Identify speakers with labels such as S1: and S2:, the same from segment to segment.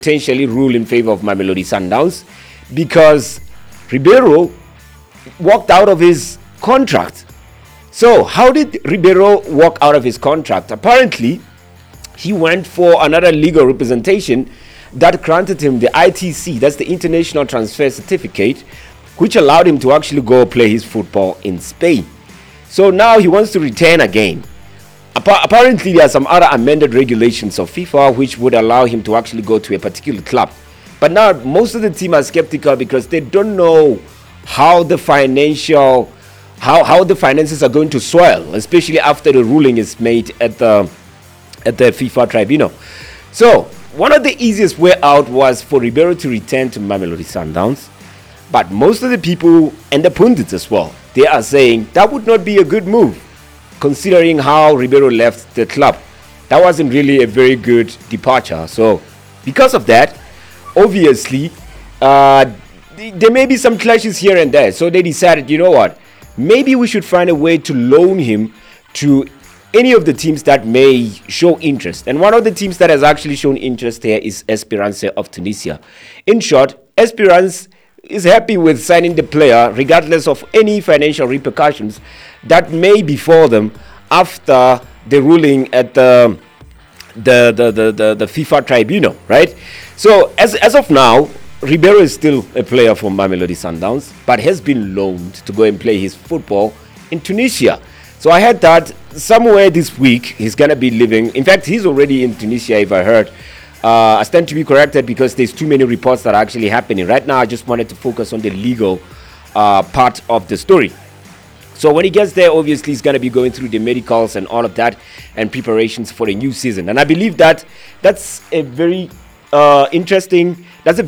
S1: potentially rule in favor of Mamelodi Sundowns because Ribeiro walked out of his contract. So, how did Ribeiro walk out of his contract? Apparently, he went for another legal representation that granted him the ITC, that's the International Transfer Certificate, which allowed him to actually go play his football in Spain. So now he wants to return again. Apparently, there are some other amended regulations of FIFA which would allow him to actually go to a particular club. But now most of the team are skeptical because they don't know how the finances are going to swell, especially after the ruling is made at the FIFA tribunal. So one of the easiest way out was for Ribeiro to return to Mamelodi Sundowns. But most of the people and the pundits as well, they are saying that would not be a good move, considering how Ribeiro left the club. That wasn't really a very good departure. So because of that, obviously, there may be some clashes here and there. So they decided, you know what, maybe we should find a way to loan him to any of the teams that may show interest. And one of the teams that has actually shown interest here is Esperance of Tunisia. In short, Esperance is happy with signing the player regardless of any financial repercussions that may befall them after the ruling at the FIFA tribunal, right? So as of now, Ribeiro is still a player for Mamelodi Sundowns, but has been loaned to go and play his football in Tunisia. So I heard that somewhere this week he's gonna be living. In fact, he's already in Tunisia, if I heard. I stand to be corrected because there's too many reports that are actually happening. Right now, I just wanted to focus on the legal part of the story. So when he gets there, obviously, he's going to be going through the medicals and all of that and preparations for the new season. And I believe that that's a very interesting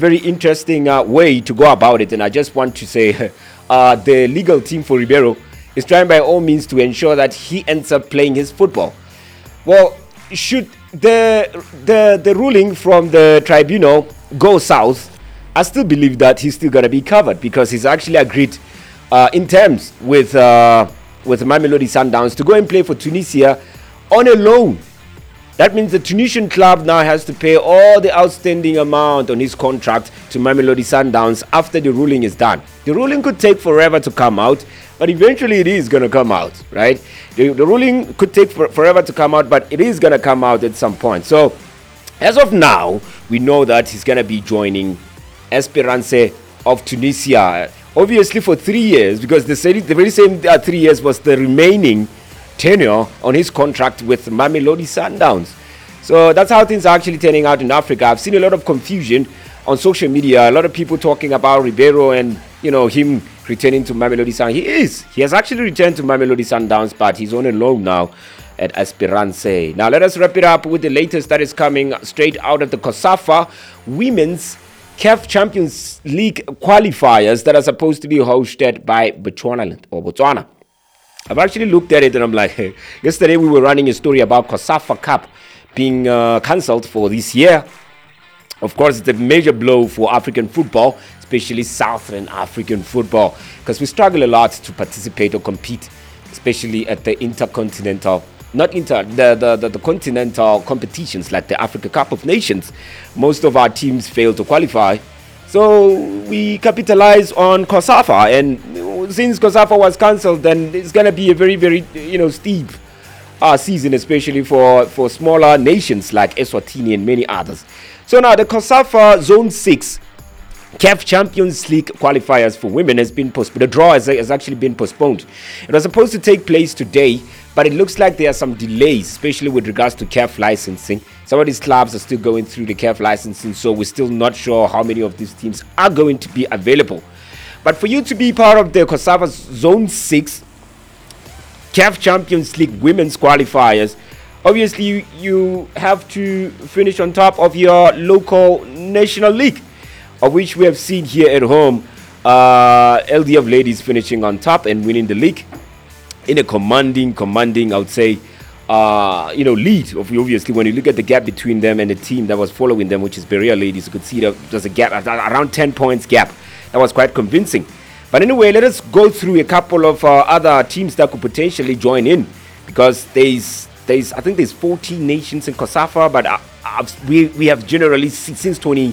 S1: way to go about it. And I just want to say the legal team for Ribeiro is trying by all means to ensure that he ends up playing his football. Well, should the ruling from the tribunal go south, I still believe that he's still gonna be covered because he's actually agreed in terms with Mamelodi Sundowns to go and play for Tunisia on a loan. That means the Tunisian club now has to pay all the outstanding amount on his contract to Mamelodi Sundowns after the ruling is done. The ruling could take forever to come out, but eventually it is going to come out, right? The ruling could take forever to come out, but it is going to come out at some point. So as of now, we know that he's going to be joining Esperance of Tunisia, obviously for 3 years, because the very same 3 years was the remaining tenure on his contract with Mamelodi Sundowns. So that's how things are actually turning out in Africa. I've seen a lot of confusion on social media, a lot of people talking about Ribeiro and him returning to Mamelodi Sundowns. He has actually returned to Mamelodi Sundowns, but he's on a loan now at Esperance. Now let us wrap it up with the latest that is coming straight out of the COSAFA Women's CAF Champions League qualifiers that are supposed to be hosted by Botswana. I've actually looked at it and I'm like, hey, yesterday we were running a story about COSAFA Cup being cancelled for this year. Of course, it's a major blow for African football, especially Southern African football, because we struggle a lot to participate or compete, especially at the the continental competitions like the Africa Cup of Nations. Most of our teams fail to qualify. So we capitalize on COSAFA, and since COSAFA was cancelled, then it's going to be a very, very steep season, especially for smaller nations like Eswatini and many others. So now the COSAFA Zone 6 CAF Champions League qualifiers for women has been postponed. The draw has actually been postponed. It was supposed to take place today, but it looks like there are some delays, especially with regards to CAF licensing. Some of these clubs are still going through the CAF licensing, so we're still not sure how many of these teams are going to be available. But for you to be part of the COSAFA Zone 6 CAF Champions League women's qualifiers, obviously you have to finish on top of your local national league, of which we have seen here at home LDF Ladies finishing on top and winning the league in a commanding, I would say, lead. Obviously, when you look at the gap between them and the team that was following them, which is Berea Ladies, you could see that there's a gap, around 10 points gap. That was quite convincing. But anyway, let us go through a couple of other teams that could potentially join in, because I think there's 14 nations in COSAFA, but we have generally since